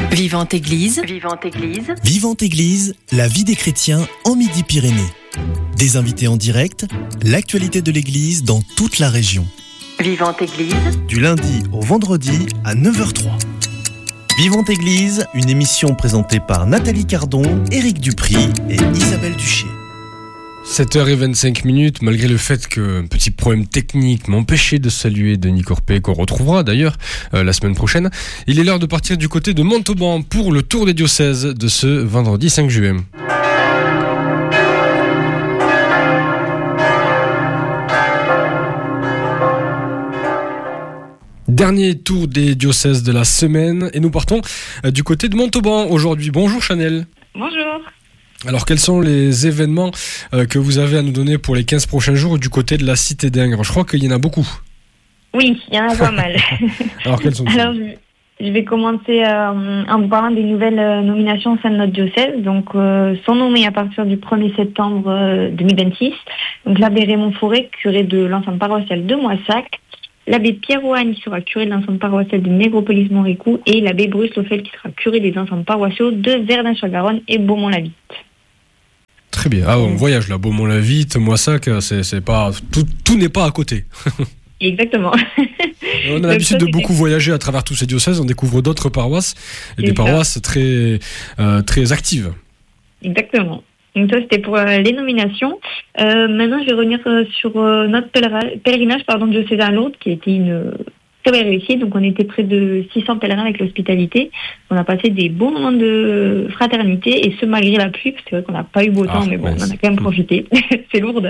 Vivante Église. Vivante Église, la vie des chrétiens en Midi-Pyrénées. Des invités en direct, l'actualité de l'Église dans toute la région. Vivante Église. Du lundi au vendredi à 9h03. Vivante Église, une émission présentée par Nathalie Cardon, Éric Dupry et Isabelle Duché. 7h25, malgré le fait qu'un petit problème technique m'empêchait de saluer Denis Corpet, qu'on retrouvera d'ailleurs la semaine prochaine. Il est l'heure de partir du côté de Montauban pour le tour des diocèses de ce vendredi 5 juin. Dernier tour des diocèses de la semaine et nous partons du côté de Montauban aujourd'hui. Bonjour Chanel. Bonjour. Alors quels sont les événements que vous avez à nous donner pour les 15 prochains jours du côté de la Cité d'Ingres ? Je crois qu'il y en a beaucoup. Oui, il y en a pas mal. Alors quels sont-ils ? Alors je vais commencer en vous parlant des nouvelles nominations au sein de notre diocèse. Donc sont nommés à partir du 1er septembre 2026. Donc l'abbé Raymond Fauré, curé de l'ensemble paroissial de Moissac. L'abbé Pierre Ouagne sera curé de l'ensemble paroissial de Négropolis-Montrécoux et l'abbé Bruce Lofel qui sera curé des ensembles paroissiaux de Verdun-sur-Garonne et Beaumont-la-Vitte. Très bien. Ah, on voyage là, Beaumont-la-Vitte, Moissac, c'est pas tout n'est pas à côté. Exactement. On a l'habitude de beaucoup voyager à travers tous ces diocèses, on découvre d'autres paroisses et des paroisses très très actives. Exactement. Donc ça, c'était pour les nominations. Maintenant, je vais revenir sur notre pèlerinage diocésain à Lourdes, qui a été une très belle réussite. Donc, on était près de 600 pèlerins avec l'hospitalité. On a passé des beaux moments de fraternité, et ce, malgré la pluie, parce que c'est vrai qu'on n'a pas eu beau temps, mais bon, on en a quand même profité. C'est Lourdes.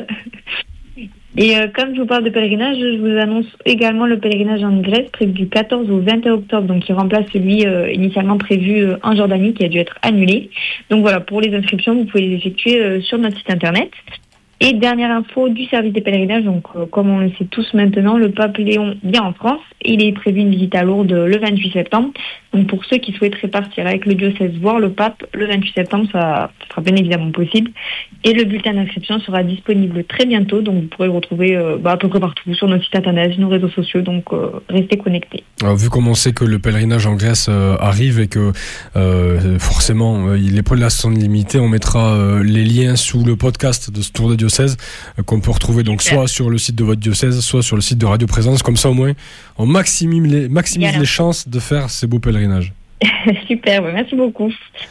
Et comme je vous parle de pèlerinage, je vous annonce également le pèlerinage en Grèce, prévu du 14 au 21 octobre, donc qui remplace celui initialement prévu en Jordanie, qui a dû être annulé. Donc voilà, pour les inscriptions, vous pouvez les effectuer sur notre site internet. Et dernière info du service des pèlerinages, donc comme on le sait tous maintenant, le pape Léon vient en France. Il est prévu une visite à Lourdes le 28 septembre. Donc pour ceux qui souhaiteraient partir avec le diocèse voir le pape, le 28 septembre, ça sera bien évidemment possible. Et le bulletin d'inscription sera disponible très bientôt, donc vous pourrez le retrouver à peu près partout, sur notre site internet, nos réseaux sociaux, donc restez connectés. Alors, vu qu'on sait que le pèlerinage en Grèce arrive et que forcément les places sont limitées, on mettra les liens sous le podcast de ce tour de diocèse qu'on peut retrouver donc soit sur le site de votre diocèse, soit sur le site de Radio Présence. Comme ça au moins on maximise les chances de faire ces beaux pèlerinages. Super, merci beaucoup.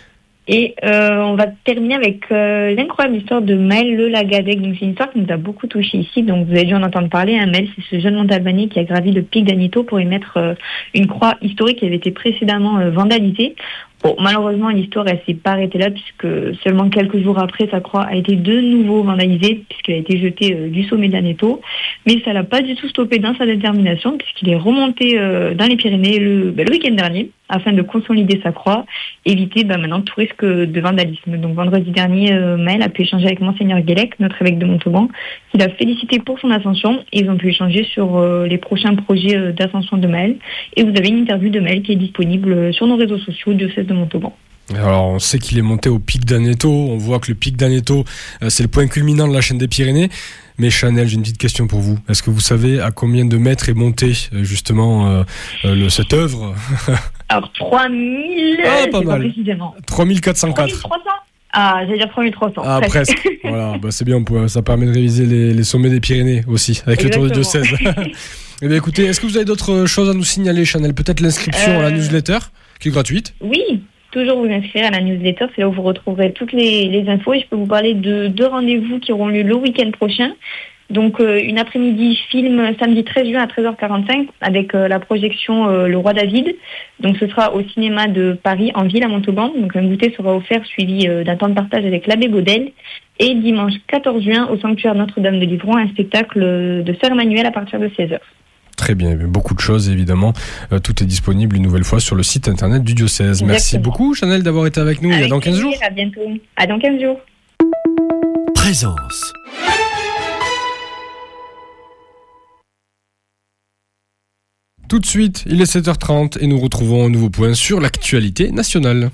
Et on va terminer avec l'incroyable histoire de Maël Le Lagadec. Donc c'est une histoire qui nous a beaucoup touché ici. Donc vous avez dû en entendre parler. Maël, c'est ce jeune montalbanais qui a gravi le pic d'Aneto pour y mettre une croix historique qui avait été précédemment vandalisée. Bon, malheureusement, l'histoire, elle s'est pas arrêtée là, puisque seulement quelques jours après, sa croix a été de nouveau vandalisée, puisqu'elle a été jetée du sommet de l'Aneto. Mais ça l'a pas du tout stoppé dans sa détermination, puisqu'il est remonté dans les Pyrénées le week-end dernier, afin de consolider sa croix, éviter maintenant tout risque de vandalisme. Donc vendredi dernier, Maël a pu échanger avec Monseigneur Guélec, notre évêque de Montauban, qui l'a félicité pour son ascension, et ils ont pu échanger sur les prochains projets d'ascension de Maël. Et vous avez une interview de Maël qui est disponible sur nos réseaux sociaux, diocèse de Montauban. Alors on sait qu'il est monté au pic d'Aneto, on voit que le pic d'Aneto c'est le point culminant de la chaîne des Pyrénées, mais Chanel, j'ai une petite question pour vous. Est-ce que vous savez à combien de mètres est montée justement cette œuvre? Alors 3000, pas mal. Précisément. 3404. 3300. Ah, j'allais dire 3300. Ah, presque. Voilà, c'est bien, ça permet de réviser les sommets des Pyrénées aussi, avec le tour du diocèse. Eh bien écoutez, est-ce que vous avez d'autres choses à nous signaler, Chanel ? Peut-être l'inscription à la newsletter, qui est gratuite ? Oui, toujours vous inscrire à la newsletter, c'est là où vous retrouverez toutes les infos, et je peux vous parler de 2 rendez-vous qui auront lieu le week-end prochain. Donc une après-midi film samedi 13 juin à 13h45 avec la projection Le Roi David. Donc ce sera au cinéma de Paris en ville à Montauban. Donc un goûter sera offert suivi d'un temps de partage avec l'abbé Godel. Et dimanche 14 juin au sanctuaire Notre-Dame de Livron, un spectacle de Sœur Emmanuel à partir de 16h. Très bien, beaucoup de choses évidemment. Tout est disponible une nouvelle fois sur le site internet du diocèse. Exactement. Merci beaucoup Chanel d'avoir été avec nous. Avec et à dans 15 jours. À bientôt. À dans 15 jours. Présence. Tout de suite, il est 7h30 et nous retrouvons un nouveau point sur l'actualité nationale.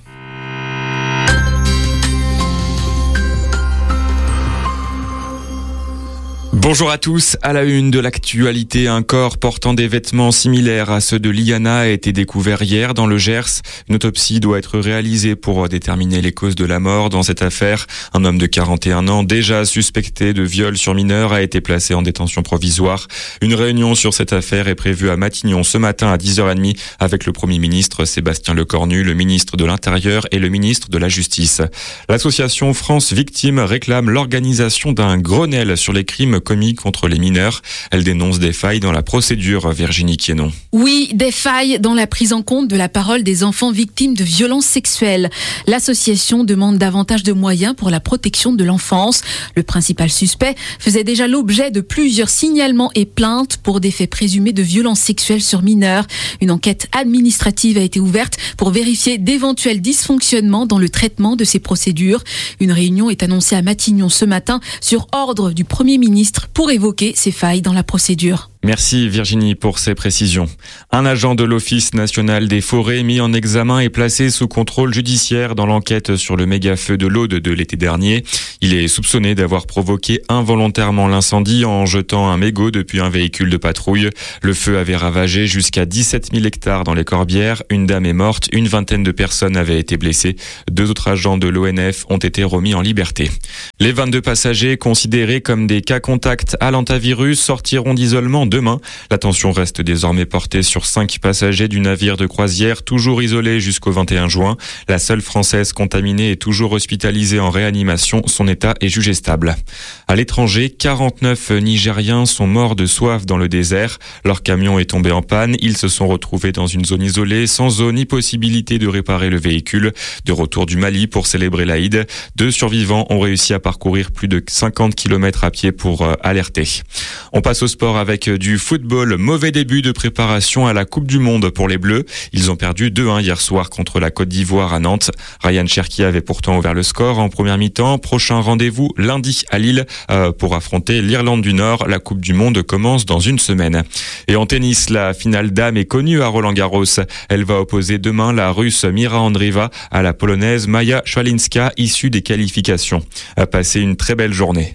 Bonjour à tous. À la une de l'actualité, un corps portant des vêtements similaires à ceux de Liana a été découvert hier dans le Gers. Une autopsie doit être réalisée pour déterminer les causes de la mort dans cette affaire. Un homme de 41 ans, déjà suspecté de viol sur mineur, a été placé en détention provisoire. Une réunion sur cette affaire est prévue à Matignon ce matin à 10h30 avec le Premier ministre Sébastien Lecornu, le ministre de l'Intérieur et le ministre de la Justice. L'association France Victimes réclame l'organisation d'un Grenelle sur les crimes commis contre les mineurs. Elle dénonce des failles dans la procédure, Virginie Quienon. Oui, des failles dans la prise en compte de la parole des enfants victimes de violences sexuelles. L'association demande davantage de moyens pour la protection de l'enfance. Le principal suspect faisait déjà l'objet de plusieurs signalements et plaintes pour des faits présumés de violences sexuelles sur mineurs. Une enquête administrative a été ouverte pour vérifier d'éventuels dysfonctionnements dans le traitement de ces procédures. Une réunion est annoncée à Matignon ce matin sur ordre du Premier ministre pour évoquer ces failles dans la procédure. Merci Virginie pour ces précisions. Un agent de l'Office national des forêts mis en examen et placé sous contrôle judiciaire dans l'enquête sur le méga-feu de l'Aude de l'été dernier. Il est soupçonné d'avoir provoqué involontairement l'incendie en jetant un mégot depuis un véhicule de patrouille. Le feu avait ravagé jusqu'à 17 000 hectares dans les Corbières. Une dame est morte, une vingtaine de personnes avaient été blessées. 2 autres agents de l'ONF ont été remis en liberté. Les 22 passagers considérés comme des cas contacts à l'hantavirus sortiront d'isolement demain. L'attention reste désormais portée sur 5 passagers du navire de croisière, toujours isolés jusqu'au 21 juin. La seule Française contaminée est toujours hospitalisée en réanimation. Son état est jugé stable. À l'étranger, 49 Nigériens sont morts de soif dans le désert. Leur camion est tombé en panne. Ils se sont retrouvés dans une zone isolée, sans zone ni possibilité de réparer le véhicule. De retour du Mali pour célébrer l'Aïd, 2 survivants ont réussi à parcourir plus de 50 km à pied pour alerter. On passe au sport avec du football. Mauvais début de préparation à la Coupe du Monde pour les Bleus. Ils ont perdu 2-1 hier soir contre la Côte d'Ivoire à Nantes. Ryan Cherki avait pourtant ouvert le score en première mi-temps. Prochain rendez-vous lundi à Lille pour affronter l'Irlande du Nord. La Coupe du Monde commence dans une semaine. Et en tennis, la finale dame est connue à Roland-Garros. Elle va opposer demain la Russe Mira Andreeva à la Polonaise Maja Szwalinska, issue des qualifications. À passer une très belle journée.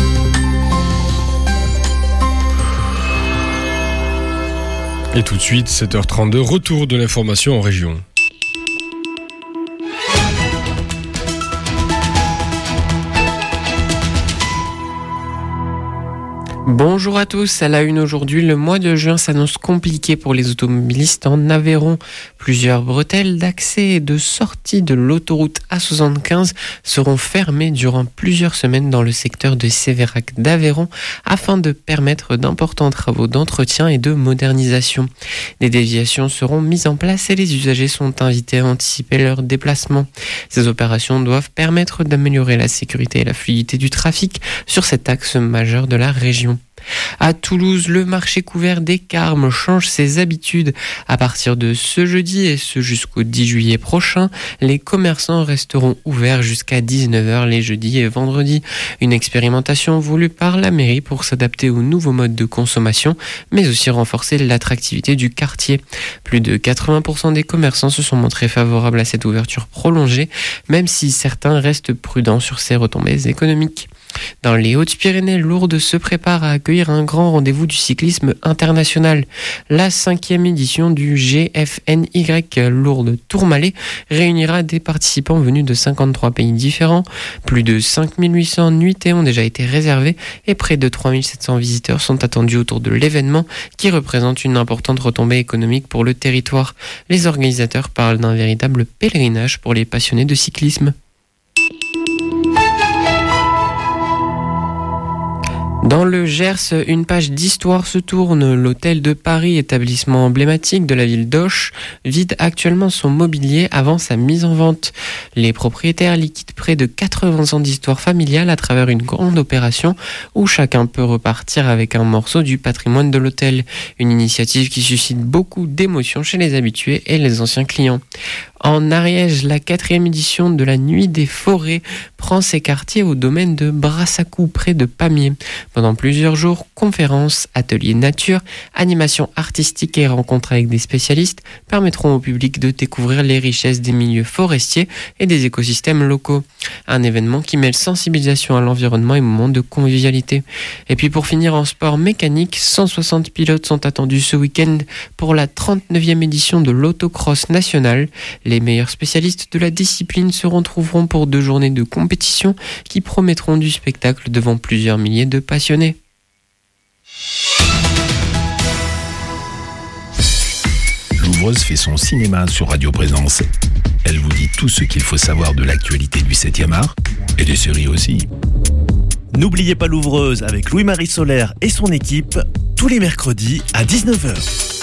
Et tout de suite, 7h32, retour de l'information en région. Bonjour à tous, à la une aujourd'hui, le mois de juin s'annonce compliqué pour les automobilistes en Aveyron. Plusieurs bretelles d'accès et de sortie de l'autoroute A75 seront fermées durant plusieurs semaines dans le secteur de Sévérac d'Aveyron afin de permettre d'importants travaux d'entretien et de modernisation. Des déviations seront mises en place et les usagers sont invités à anticiper leur déplacement. Ces opérations doivent permettre d'améliorer la sécurité et la fluidité du trafic sur cet axe majeur de la région. À Toulouse, le marché couvert des Carmes change ses habitudes. À partir de ce jeudi et ce jusqu'au 10 juillet prochain, les commerçants resteront ouverts jusqu'à 19h les jeudis et vendredis. Une expérimentation voulue par la mairie pour s'adapter aux nouveaux modes de consommation, mais aussi renforcer l'attractivité du quartier. Plus de 80% des commerçants se sont montrés favorables à cette ouverture prolongée, même si certains restent prudents sur ses retombées économiques. Dans les Hautes-Pyrénées, Lourdes se prépare à accueillir un grand rendez-vous du cyclisme international. La 5e édition du GFNY Lourdes Tourmalet réunira des participants venus de 53 pays différents. Plus de 5800 nuitées ont déjà été réservées et près de 3700 visiteurs sont attendus autour de l'événement qui représente une importante retombée économique pour le territoire. Les organisateurs parlent d'un véritable pèlerinage pour les passionnés de cyclisme. Dans le Gers, une page d'histoire se tourne. L'hôtel de Paris, établissement emblématique de la ville d'Auch, vide actuellement son mobilier avant sa mise en vente. Les propriétaires liquident près de 80 ans d'histoire familiale à travers une grande opération où chacun peut repartir avec un morceau du patrimoine de l'hôtel. Une initiative qui suscite beaucoup d'émotions chez les habitués et les anciens clients. En Ariège, la 4e édition de la Nuit des Forêts prend ses quartiers au domaine de Brassacou, près de Pamiers. Pendant plusieurs jours, conférences, ateliers nature, animations artistiques et rencontres avec des spécialistes permettront au public de découvrir les richesses des milieux forestiers et des écosystèmes locaux. Un événement qui mêle sensibilisation à l'environnement et moments de convivialité. Et puis pour finir en sport mécanique, 160 pilotes sont attendus ce week-end pour la 39e édition de l'autocross national. Les meilleurs spécialistes de la discipline se retrouveront pour 2 journées de compétition qui promettront du spectacle devant plusieurs milliers de passionnés. L'ouvreuse fait son cinéma sur Radio Présence. Elle vous dit tout ce qu'il faut savoir de l'actualité du 7e art et des séries aussi. N'oubliez pas l'ouvreuse avec Louis-Marie Solaire et son équipe tous les mercredis à 19h.